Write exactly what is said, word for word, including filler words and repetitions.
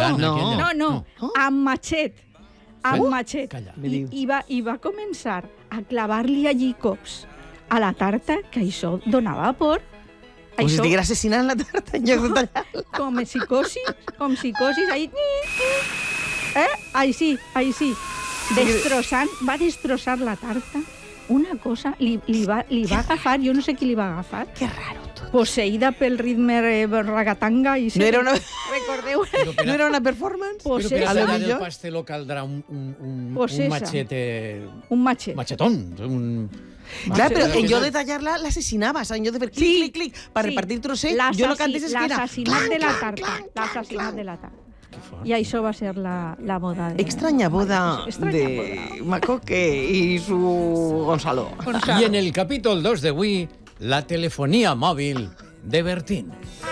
gran, no, aquella. no, no, no. amb matxet, amb Uh, matxet. calla. I, i, va, I va començar a clavar-li allí cops a la tarta, que això donava por. Com si Això, estigués assassinant la tarta en lloc de tallar-la. com psicosi, com psicosi, ahí... Eh? Ahí sí, ahí sí. Destrossant, va destrossar la tarta. Una cosa, li, li, va, li va agafar, jo no sé qui li va agafar, Que raro tot. poseïda pel ritme eh, ragatanga. I No era una, Recordeu? Però per no a, era una performance? Pues però per esa. a A lo tallar el millor. pasteló caldrà un, un, un, Pues un esa. machete... Un matxet. Machetón. Un... Clar, però Machete. en lloc de tallar-la, l'assassinabas. En lloc de fer clic, Sí, clic, clic, per sí. repartir trossets, jo el que antes és que era... L'assassinat de la clanc, tarta. clanc, clanc, L'assassinat clanc. de la tarta. Que fort. I això va ser la, la boda de... Extraña boda Extraña de Macoque y su Gonzalo. boda. I en el capítol dos d'avui, la telefonia mòbil de Bertín.